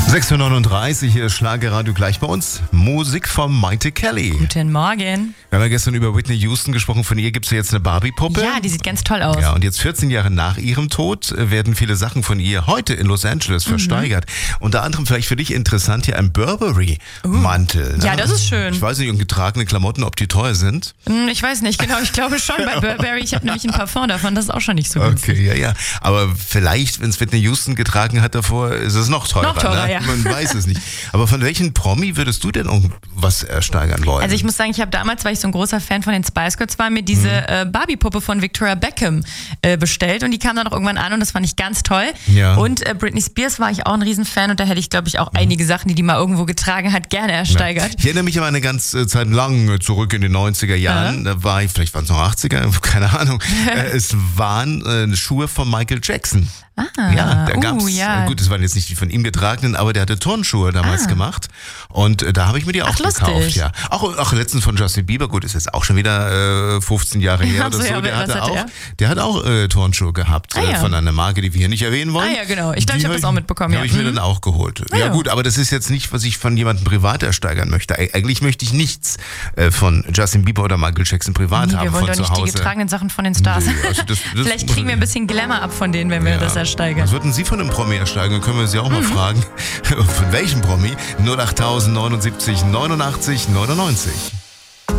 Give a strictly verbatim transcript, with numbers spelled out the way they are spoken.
sechs Uhr neununddreißig, hier ist Schlagerradio gleich bei uns. Musik von Maite Kelly. Guten Morgen. Wir haben ja gestern über Whitney Houston gesprochen. Von ihr gibt es ja jetzt eine Barbie-Puppe. Ja, die sieht ganz toll aus. Ja, und jetzt vierzehn Jahre nach ihrem Tod werden viele Sachen von ihr heute in Los Angeles versteigert. Mhm. Unter anderem vielleicht für dich interessant hier ein Burberry-Mantel. Uh. Ne? Ja, das ist schön. Ich weiß nicht, und getragene Klamotten, ob die teuer sind. Ich weiß nicht, genau. Ich glaube schon bei Burberry. Ich habe nämlich ein Parfum davon. Das ist auch schon nicht so günstig. Okay, ja, ja. Aber vielleicht, wenn es Whitney Houston getragen hat davor, ist es noch teurer. Noch teurer, ne? ja. Man weiß es nicht. Aber von welchen Promi würdest du denn irgendwas ersteigern wollen? Also ich muss sagen, ich habe damals, weil ich so ein großer Fan von den Spice Girls war, mir diese mhm. äh, Barbie-Puppe von Victoria Beckham äh, bestellt und die kam dann auch irgendwann an und das fand ich ganz toll. Ja. Und äh, Britney Spears war ich auch ein Riesenfan und da hätte ich, glaube ich, auch mhm. einige Sachen, die die mal irgendwo getragen hat, gerne ersteigert. Ja. Ich erinnere mich aber eine ganze Zeit lang zurück in den neunziger Jahren, ja. da war ich, vielleicht waren es noch achtziger, keine Ahnung, es waren äh, Schuhe von Michael Jackson. Ah, ja, da gab's, uh, ja. gut, das waren jetzt nicht die von ihm getragenen, aber der hatte Turnschuhe damals ah. gemacht und äh, da habe ich mir die auch Ach, gekauft. lustig. Ja. Auch, auch letztens von Justin Bieber, gut, ist jetzt auch schon wieder äh, fünfzehn Jahre her also, oder so, ja, der, hatte hatte auch, er? der hat auch äh, Turnschuhe gehabt ah, äh, ja. von einer Marke, die wir hier nicht erwähnen wollen. Ah ja, genau, ich glaube, ich habe das auch mitbekommen. Die ja. habe ich mir mhm. dann auch geholt. Ah, ja, ja gut, aber das ist jetzt nicht, was ich von jemandem privat ersteigern möchte. Eigentlich möchte ich nichts äh, von Justin Bieber oder Michael Jackson privat nee, haben wir wollen von doch nicht zu Hause. Die getragenen Sachen von den Stars. Nee, also das, das Vielleicht kriegen wir ein bisschen Glamour ab von denen, wenn wir ja. das ersteigern. Was würden Sie von einem Promi ersteigern? Dann können wir Sie auch mal mhm. fragen. Von welchem Promi? null acht neunundsiebzig neunundachtzig neunundneunzig.